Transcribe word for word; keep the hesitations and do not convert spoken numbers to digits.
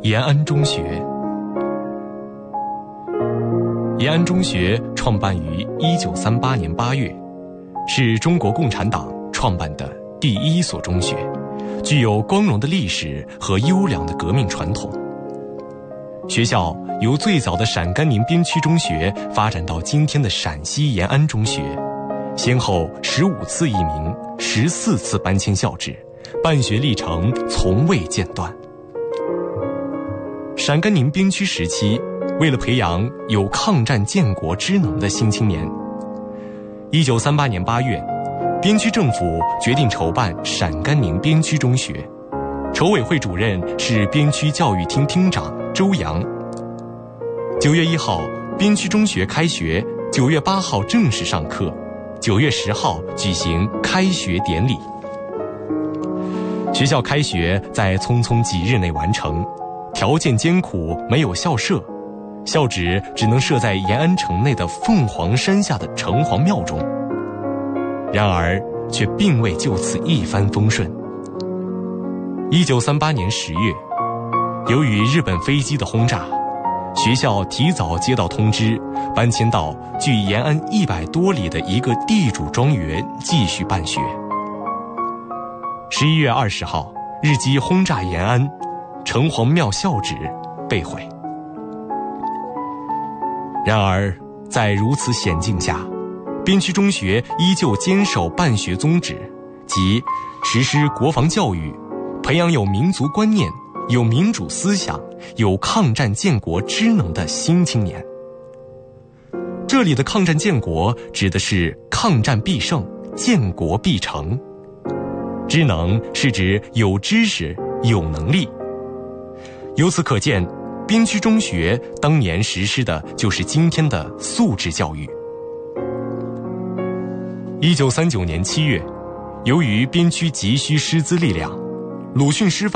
延安中学。延安中学创办于一九三八年八月，是中国共产党创办的第一所中学，具有光荣的历史和优良的革命传统。学校由最早的陕甘宁边区中学发展到今天的陕西延安中学，先后十五次易名，十四次搬迁校址，办学历程从未间断。陕甘宁边区时期，为了培养有抗战建国之能的新青年，一九三八年八月，边区政府决定筹办陕甘宁边区中学，筹委会主任是边区教育厅厅长周扬。九月一号，边区中学开学，九月八号正式上课，九月十号举行开学典礼。学校开学在匆匆几日内完成，条件艰苦，没有校舍，校址只能设在延安城内的凤凰山下的城隍庙中。然而却并未就此一帆风顺。一九三八年十月，由于日本飞机的轰炸，学校提早接到通知，搬迁到距延安一百多里的一个地主庄园继续办学。十一月二十号，日机轰炸延安，城隍庙校址被毁。然而在如此险境下，边区中学依旧坚守办学宗旨，即实施国防教育，培养有民族观念、有民主思想、有抗战建国知能的新青年。这里的抗战建国指的是抗战必胜，建国必成。知能是指有知识、有能力。由此可见，边区中学当年实施的就是今天的素质教育。一九三九年七月，由于边区急需师资力量，鲁迅师范